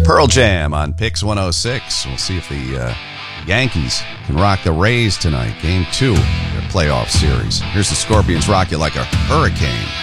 Pearl Jam on Pix 106. We'll see if the Yankees can rock the Rays tonight. Game 2 of their playoff series. Here's the Scorpions rock you like a hurricane.